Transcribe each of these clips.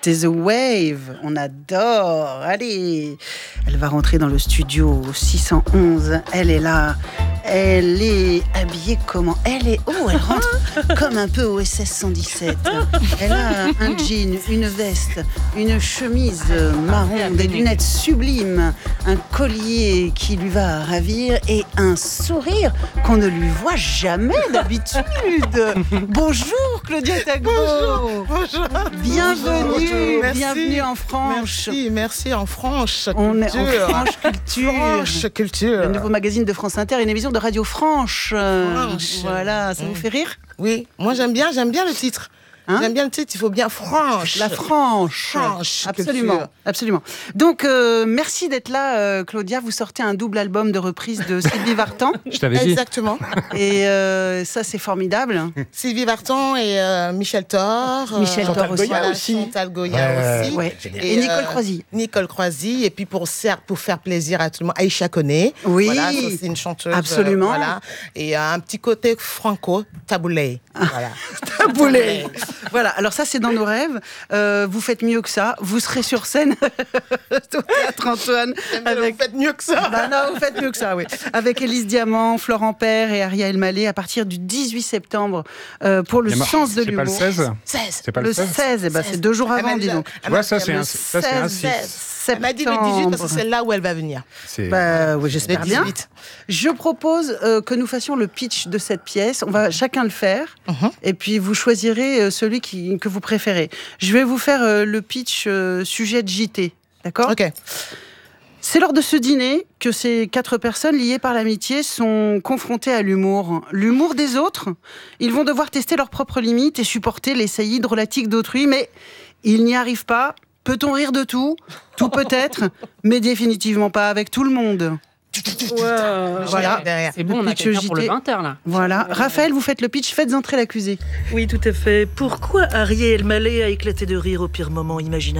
C'était The Wave. On adore. Allez. Elle va rentrer dans le studio 611. Elle est là. Elle est habillée comment ? Elle rentre comme un peu au SS 117. Elle a un jean, une veste, une chemise marron, des lunettes sublimes, un collier qui lui va ravir et un sourire qu'on ne lui voit jamais d'habitude. Bonjour Claudia Tagbo. Bonjour. Bienvenue, Bonjour. Bienvenue en France. Merci en France. On est en France Culture. France Culture. Le nouveau magazine de France Inter, une émission de Radio France. Voilà, ça vous fait rire ? Oui, moi j'aime bien le titre. J'aime bien le titre, il faut bien franche. La franche. Absolument. Donc, merci d'être là, Claudia. Vous sortez un double album de reprise de Sylvie Vartan. Je t'avais dit. Exactement. Et ça, c'est formidable. Sylvie Vartan et Michel Thor. Chantal Goya aussi. Chantal Goya aussi. Ouais. Et Nicole Croisy. Nicole Croisy. Et puis pour faire plaisir à tout le monde, Aïcha Koné. Oui. Voilà, ça, c'est une chanteuse. Absolument. Voilà. Et un petit côté franco, taboulé. Voilà. Taboulé. Voilà, alors ça c'est dans nos rêves. Vous faites mieux que ça. Vous serez sur scène au Théâtre Antoine. Vous faites mieux que ça. Bah non, vous faites mieux que ça, oui. Avec Élise Diamant, Florent Père et Aria El Maleh à partir du 18 septembre pour le sens de l'humour. C'est pas le 16 16. C'est pas le 16 c'est 2 jours avant, dis donc. Tu vois, ça c'est un 6. Elle m'a dit le 18 parce que c'est là où elle va venir. Bah oui, j'espère Le bien. 18. Je propose que nous fassions le pitch de cette pièce. On va chacun le faire. Et puis vous choisirez celui que vous préférez. Je vais vous faire le pitch sujet de JT. D'accord ? Ok. C'est lors de ce dîner que ces 4 personnes liées par l'amitié sont confrontées à l'humour. L'humour des autres. Ils vont devoir tester leurs propres limites et supporter les saillies drôlatiques d'autrui, mais ils n'y arrivent pas. Peut-on rire de tout ? Tout peut-être, mais définitivement pas avec tout le monde. Voilà. C'est bon, on a quelqu'un pour le 20h, là. Voilà. Raphaël, vous faites le pitch, faites entrer l'accusé. Oui, tout à fait. Pourquoi Aria El Maleh a éclaté de rire au pire moment imaginable ?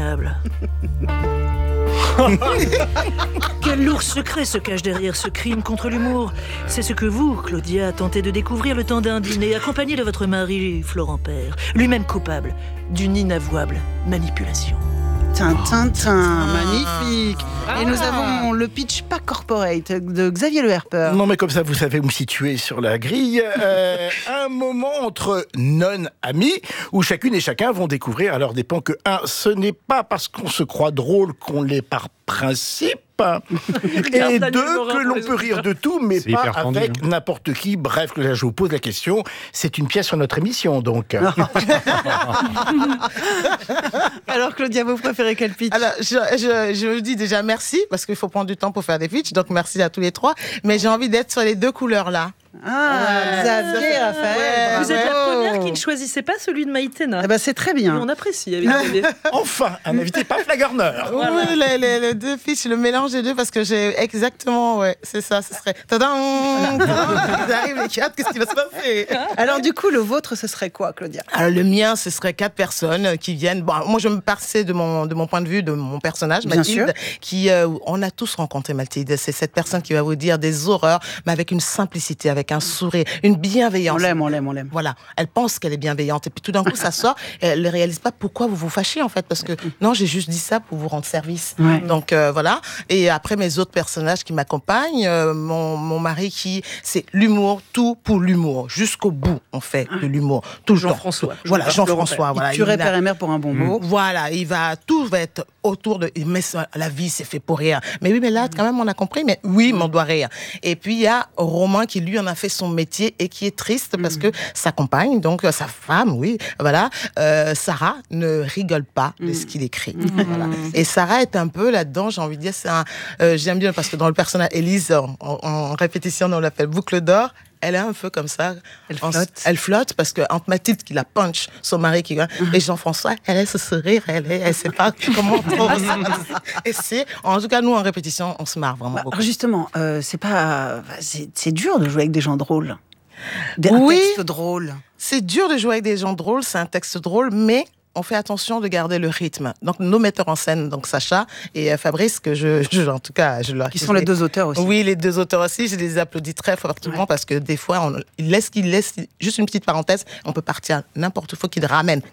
Quel lourd secret se cache derrière ce crime contre l'humour ? C'est ce que vous, Claudia, tentez de découvrir le temps d'un dîner, accompagné de votre mari, Florent Père, lui-même coupable d'une inavouable manipulation. Tintin, magnifique. Et nous avons le pitch pas corporate de Xavier Le Herper. Non, mais comme ça, vous savez où me situer sur la grille. Un moment entre non-amis, où chacune et chacun vont découvrir à leur dépens que, ce n'est pas parce qu'on se croit drôle qu'on l'est par principe. Et 2, que l'on peut rire de tout, mais c'est pas hyper tendu, avec n'importe qui. Bref, là, je vous pose la question. C'est une pièce sur notre émission, donc. Alors, Claudia, vous préférez quel pitch ? Alors, je vous dis déjà merci, parce qu'il faut prendre du temps pour faire des pitchs, donc merci à tous les 3. Mais j'ai envie d'être sur les 2 couleurs-là. Xavier, Raphaël. Vous êtes la première qui ne choisissait pas celui de Maïtena. Eh ben, c'est très bien. On apprécie, évidemment. Enfin, un invité pas flagorneur. Oui, les 2 pitchs, le mélange des 2, parce que j'ai exactement, c'est ça, ce serait... Tadam, ils arrivent les 4, qu'est-ce qui va se passer ? Alors, du coup, le vôtre, ce serait quoi, Claudia ? Alors, le mien, ce serait 4 personnes qui viennent... Bon, moi, je me passais de mon point de vue, de mon personnage, Bien Mathilde, sûr. qui... on a tous rencontré Mathilde. C'est cette personne qui va vous dire des horreurs, mais avec une simplicité, avec un sourire, une bienveillance. On l'aime. Voilà, elle pense qu'elle est bienveillante et puis tout d'un coup ça sort et elle ne réalise pas pourquoi vous vous fâchez en fait parce que non, j'ai juste dit ça pour vous rendre service. Ouais. Donc voilà, et après mes autres personnages qui m'accompagnent, mon mari qui c'est l'humour, tout pour l'humour, jusqu'au bout on fait de l'humour, tout le temps. Jean-François. Voilà, Jean-François, voilà. Il tuerait père et mère pour un bon mot. Voilà, tout va être autour de... Mais la vie, c'est fait pour rire. Mais oui, mais là, quand même, on a compris. Mais oui, mais on doit rire. Et puis, il y a Romain qui, lui, en a fait son métier et qui est triste parce que sa compagne, donc sa femme, oui, voilà, Sarah, ne rigole pas de ce qu'il écrit. Voilà. Et Sarah est un peu là-dedans, j'ai envie de dire, j'aime bien parce que dans le personnage, Élise, en répétition, on l'appelle Boucle d'Or. Elle est un peu comme ça. Elle flotte parce que entre Mathilde qui la punch, son mari qui va, et Jean-François, elle a ce sourire, elle sait pas comment trop. Et en tout cas, nous en répétition, on se marre vraiment beaucoup. Justement, c'est dur de jouer avec des gens drôles. Oui. Un texte drôle. C'est dur de jouer avec des gens drôles, c'est un texte drôle, mais on fait attention de garder le rythme. Donc, nos metteurs en scène, donc Sacha et Fabrice, que en tout cas, je leur... Qui sont les 2 auteurs aussi. Oui, les 2 auteurs aussi. Je les applaudis très fortement parce que des fois, ils laissent juste une petite parenthèse. On peut partir n'importe où, faut qu'ils ramènent